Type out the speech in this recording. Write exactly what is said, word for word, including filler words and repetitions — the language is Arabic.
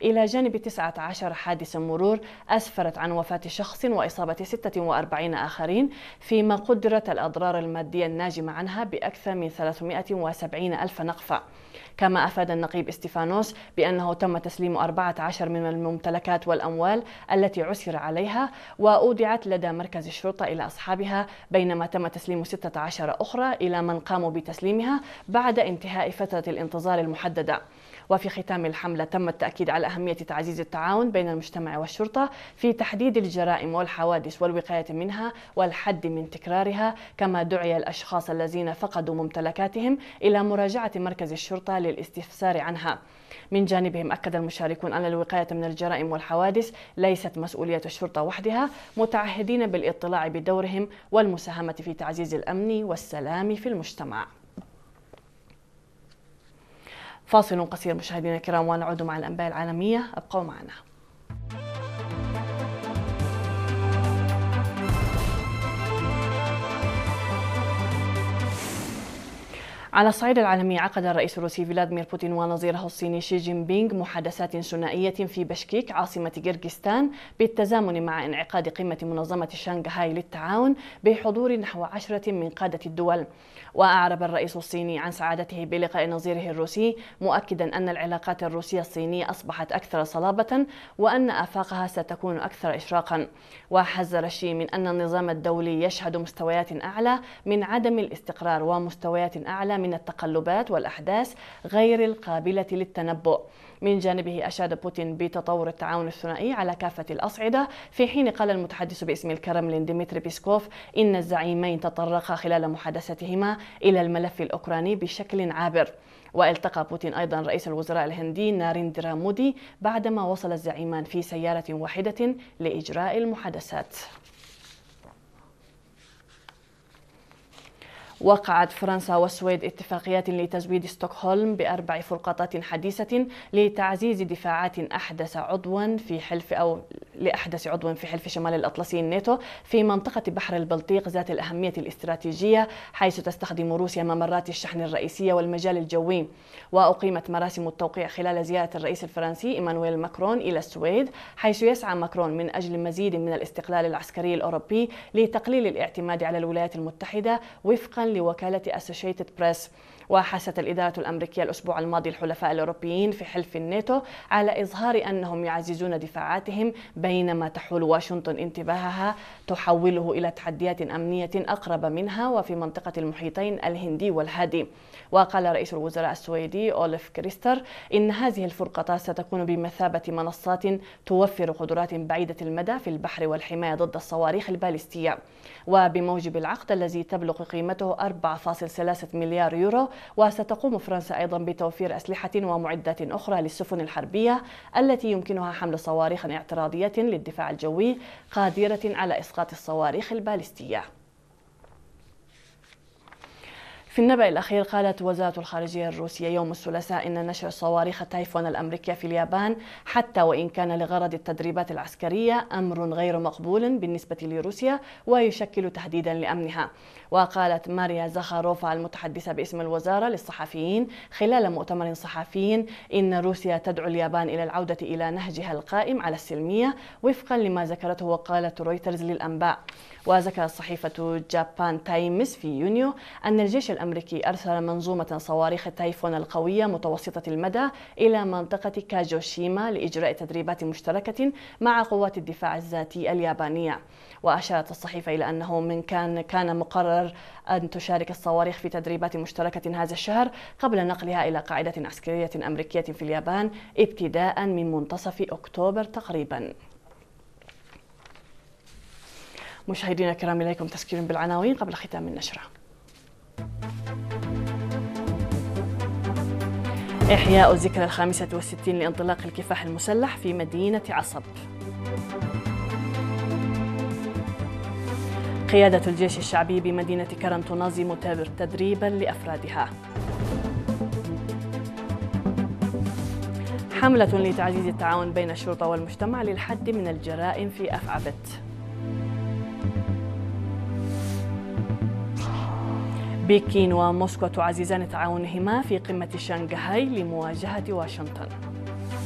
إلى جانب تسعة عشر حادث مرور أسفرت عن وفاة شخص وإصابة ستة وأربعين آخرين، فيما قدرت الأضرار المادية الناجمة عنها بأكثر من ثلاثمائة وسبعين ألف نقفة. كما أفاد النقيب استيفانوس بأنه تم تسليم أربعة عشر من الممتلكات والأموال التي عثر عليها وأودعت لدى مركز الشرطة إلى أصحابها، بينما تم تسليم ستة عشر أخرى إلى من قاموا بتسليمها بعد انتهاء فترة الانتظار المحددة. وفي ختام الحملة تم التأكيد على أهمية تعزيز التعاون بين المجتمع والشرطة في تحديد الجرائم والحوادث والوقاية منها والحد من تكرارها، كما دعي الأشخاص الذين فقدوا ممتلكاتهم إلى مراجعة مركز الشرطة للاستفسار عنها. من جانبهم أكد المشاركون أن الوقاية من الجرائم والحوادث ليست مسؤولية الشرطة وحدها، متعهدين بالاطلاع بدورهم والمساهمة في تعزيز الأمن والسلام في المجتمع. فاصل قصير مشاهدينا الكرام ونعود مع الأنباء العالمية، ابقوا معنا. على الصعيد العالمي، عقد الرئيس الروسي فلاديمير بوتين ونظيره الصيني شي جين بينغ محادثات ثنائية في بشكيك عاصمة كيرغستان بالتزامن مع انعقاد قمة منظمة شنغهاي للتعاون بحضور نحو عشرة من قادة الدول. وأعرب الرئيس الصيني عن سعادته بلقاء نظيره الروسي، مؤكدا أن العلاقات الروسية الصينية أصبحت أكثر صلابة وأن آفاقها ستكون أكثر إشراقا. وحذر شي من أن النظام الدولي يشهد مستويات أعلى من عدم الاستقرار ومستويات أعلى من التقلبات والأحداث غير القابلة للتنبؤ. من جانبه أشاد بوتين بتطور التعاون الثنائي على كافة الأصعدة، في حين قال المتحدث باسم الكرملين ديمتري بيسكوف إن الزعيمين تطرقا خلال محادثتهما إلى الملف الأوكراني بشكل عابر. والتقى بوتين أيضا رئيس الوزراء الهندي ناريندرا مودي بعدما وصل الزعيمان في سيارة واحدة لإجراء المحادثات. وقعت فرنسا والسويد اتفاقيات لتزويد ستوكهولم بأربع فرقاطات حديثة لتعزيز دفاعات أحدث عضوا في حلف أو لأحدث عضو في حلف شمال الأطلسي الناتو في منطقة بحر البلطيق ذات الأهمية الاستراتيجية، حيث تستخدم روسيا ممرات الشحن الرئيسية والمجال الجوي. وأقيمت مراسم التوقيع خلال زيارة الرئيس الفرنسي إيمانويل ماكرون إلى السويد، حيث يسعى ماكرون من أجل مزيد من الاستقلال العسكري الأوروبي لتقليل الاعتماد على الولايات المتحدة وفقا لوكالة أسوشيتد بريس. وحثت الإدارة الأمريكية الأسبوع الماضي الحلفاء الأوروبيين في حلف الناتو على إظهار أنهم يعززون دفاعاتهم، بينما تحول واشنطن انتباهها تحوله إلى تحديات أمنية أقرب منها وفي منطقة المحيطين الهندي والهادي. وقال رئيس الوزراء السويدي أوليف كريستر إن هذه الفرقاطات ستكون بمثابة منصات توفر قدرات بعيدة المدى في البحر والحماية ضد الصواريخ البالستية. وبموجب العقد الذي تبلغ قيمته أربعة فاصلة ثلاثة مليار يورو، وستقوم فرنسا أيضا بتوفير أسلحة ومعدات أخرى للسفن الحربية التي يمكنها حمل صواريخ اعتراضية للدفاع الجوي قادرة على إسقاط الصواريخ البالستية. في النبأ الأخير، قالت وزارة الخارجية الروسية يوم الثلاثاء إن نشر صواريخ تايفون الأمريكية في اليابان، حتى وإن كان لغرض التدريبات العسكرية، أمر غير مقبول بالنسبة لروسيا ويشكل تهديدا لأمنها. وقالت ماريا زاخاروفا المتحدثة باسم الوزارة للصحفيين خلال مؤتمر صحفي إن روسيا تدعو اليابان إلى العودة إلى نهجها القائم على السلمية وفقا لما ذكرته وقالت رويترز للأنباء. وذكرت صحيفة جابان تايمز في يونيو أن الجيش الأمريكي أرسل منظومة صواريخ تايفون القوية متوسطة المدى إلى منطقة كاجوشيما لإجراء تدريبات مشتركة مع قوات الدفاع الذاتي اليابانية. وأشارت الصحيفة إلى أنه من كان كان مقرر أن تشارك الصواريخ في تدريبات مشتركة هذا الشهر قبل نقلها إلى قاعدة عسكرية أمريكية في اليابان ابتداء من منتصف أكتوبر تقريبا. مشاهدينا الكرام، إليكم تذكير بالعناوين قبل ختام النشرة. إحياء الذكرى الخامسة والستين لانطلاق الكفاح المسلح في مدينة عصب. قيادة الجيش الشعبي بمدينة كرم تنظم تدريبا لأفرادها. حملة لتعزيز التعاون بين الشرطة والمجتمع للحد من الجرائم في أفعبت. بكين وموسكو تعززان تعاونهما في قمة شنغهاي لمواجهة واشنطن.